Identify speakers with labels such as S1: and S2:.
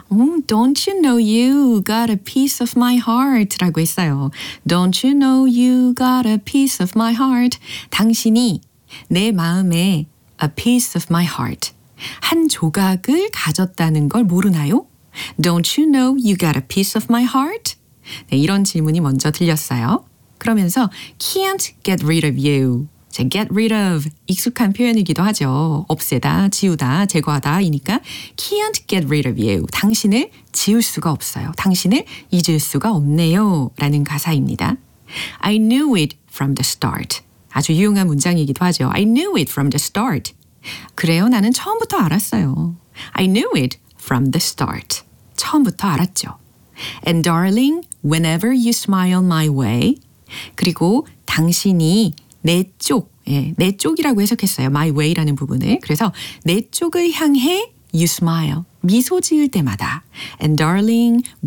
S1: Don't you know you got a piece of my heart 라고 했어요. Don't you know you got a piece of my heart. 당신이 내 마음에 a piece of my heart. 한 조각을 가졌다는 걸 모르나요? Don't you know you got a piece of my heart? 네, 이런 질문이 먼저 들렸어요. 그러면서 can't get rid of you. get rid of 익숙한 표현이기도 하죠. 없애다, 지우다, 제거하다 이니까 can't get rid of you. 당신을 지울 수가 없어요. 당신을 잊을 수가 없네요. 라는 가사입니다. I knew it from the start. 아주 유용한 문장이기도 하죠. I knew it from the start. 그래요. 나는 처음부터 알았어요. I knew it from the start. 처음부터 알았죠. And darling, whenever you smile my way. 그리고 당신이 내 쪽, 내 쪽이라고 해석했어요. my way라는 부분을. 그래서 내 쪽을 향해 you smile. 미소 지을 때마다. And darling,